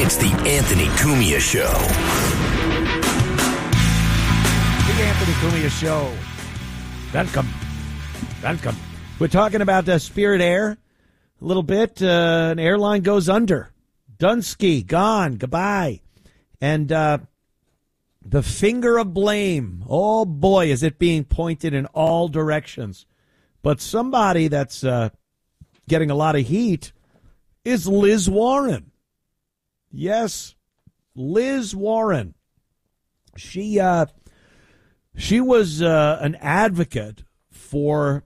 It's the Anthony Cumia Show. The Anthony Cumia Show. Welcome. Welcome. We're talking about Spirit Air a little bit. An airline goes under. Dunsky, gone. Goodbye. And the finger of blame. Oh, boy, is it being pointed in all directions. But somebody that's getting a lot of heat is Liz Warren. Yes, Liz Warren. She was an advocate for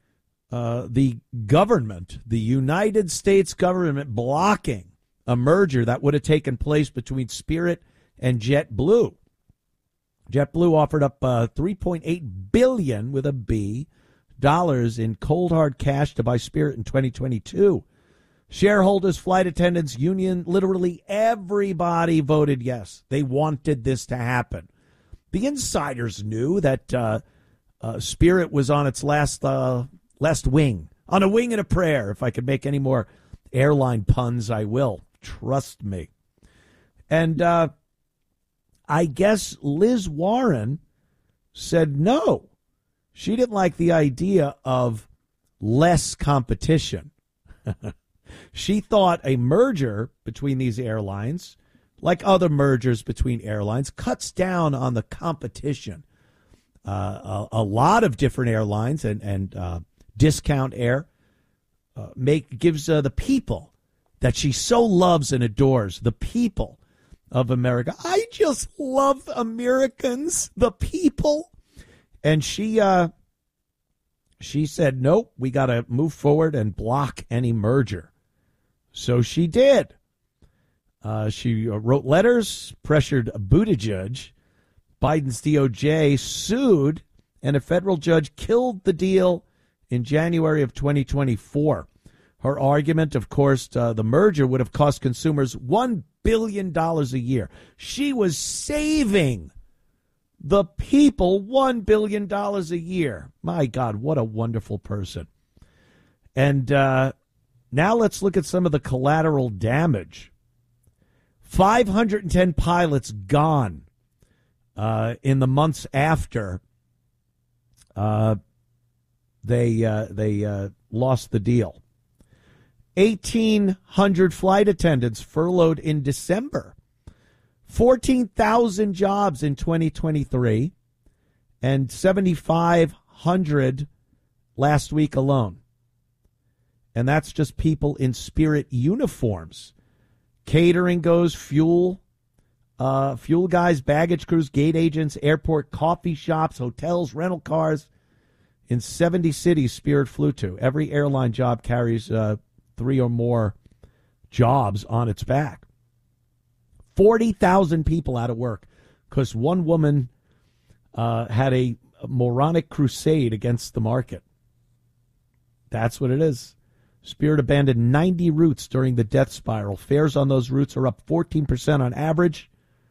the government, the United States government, blocking a merger that would have taken place between Spirit and JetBlue. JetBlue offered up $3.8 billion with a B dollars in cold hard cash to buy Spirit in 2022. Shareholders, flight attendants, union, literally everybody voted yes. They wanted this to happen. The insiders knew that Spirit was on its last wing, on a wing and a prayer. If I could make any more airline puns, I will. Trust me. And I guess Liz Warren said no. She didn't like the idea of less competition. She thought a merger between these airlines, like other mergers between airlines, cuts down on the competition. A lot of different airlines and Discount Air gives the people that she so loves and adores, the people of America. I just love Americans, the people. And she said, nope, we got to move forward and block any merger. So she did. She wrote letters, pressured Buttigieg. Biden's DOJ sued, and a federal judge killed the deal in January of 2024. Her argument, of course, the merger would have cost consumers $1 billion a year. She was saving the people $1 billion a year. My God, what a wonderful person. And now let's look at some of the collateral damage. 510 pilots gone in the months after they lost the deal. 1,800 flight attendants furloughed in December. 14,000 jobs in 2023 and 7,500 last week alone. And that's just people in Spirit uniforms. Catering goes, fuel guys, baggage crews, gate agents, airport coffee shops, hotels, rental cars. In 70 cities, Spirit flew to. Every airline job carries 3 or more jobs on its back. 40,000 people out of work because one woman had a moronic crusade against the market. That's what it is. Spirit abandoned 90 routes during the death spiral. Fares on those routes are up 14% on average.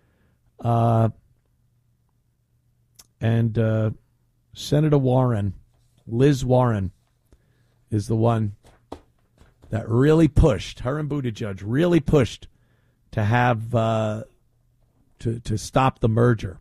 And Senator Warren, Liz Warren, is the one that really pushed, her and Buttigieg really pushed to have to stop the merger.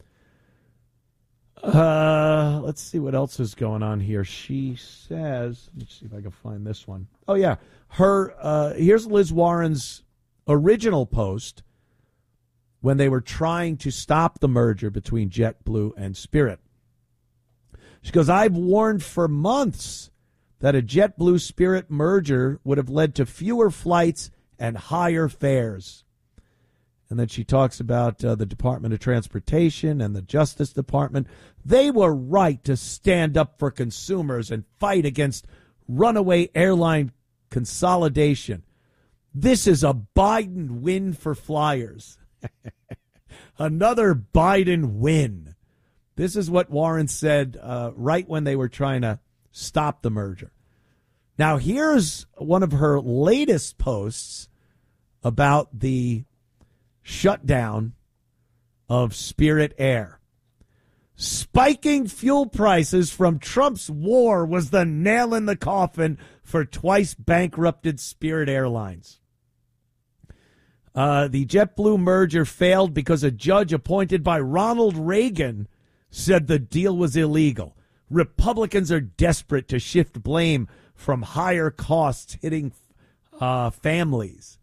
Let's see what else is going on here. She says, let's see if I can find this one. Oh, yeah. Here's Liz Warren's original post when they were trying to stop the merger between JetBlue and Spirit. She goes, I've warned for months that a JetBlue Spirit merger would have led to fewer flights and higher fares. And then she talks about the Department of Transportation and the Justice Department. They were right to stand up for consumers and fight against runaway airline consolidation. This is a Biden win for flyers. Another Biden win. This is what Warren said right when they were trying to stop the merger. Now, here's one of her latest posts about the shutdown of Spirit Air. Spiking fuel prices from Trump's war was the nail in the coffin for twice bankrupted Spirit Airlines. The JetBlue merger failed because a judge appointed by Ronald Reagan said the deal was illegal. Republicans are desperate to shift blame from higher costs hitting families.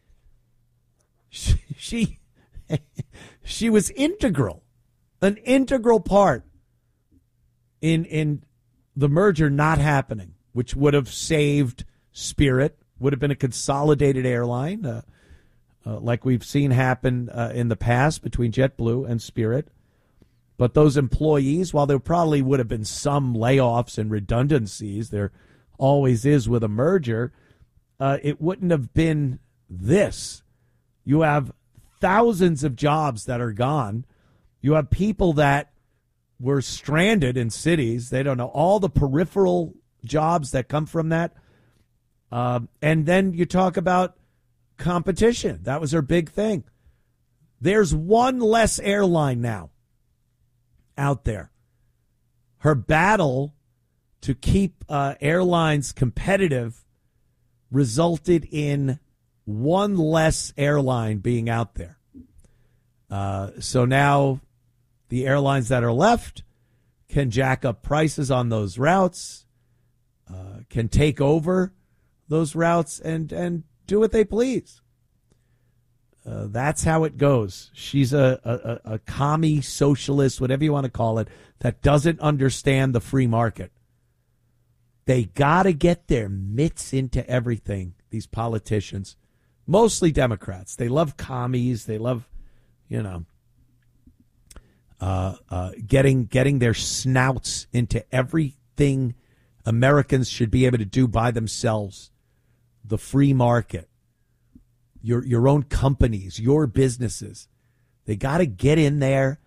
She was integral, an integral part in the merger not happening, which would have saved Spirit, would have been a consolidated airline, like we've seen happen in the past between JetBlue and Spirit. But those employees, while there probably would have been some layoffs and redundancies, there always is with a merger, it wouldn't have been this. You have thousands of jobs that are gone. You have people that were stranded in cities. They don't know all the peripheral jobs that come from that. And then you talk about competition. That was her big thing. There's one less airline now out there. Her battle to keep airlines competitive resulted in one less airline being out there. So now the airlines that are left can jack up prices on those routes, can take over those routes and do what they please. That's how it goes. She's a commie socialist, whatever you want to call it, that doesn't understand the free market. They got to get their mitts into everything, these politicians, mostly Democrats. They love commies. They love, getting their snouts into everything Americans should be able to do by themselves. The free market, your own companies, your businesses. They got to get in there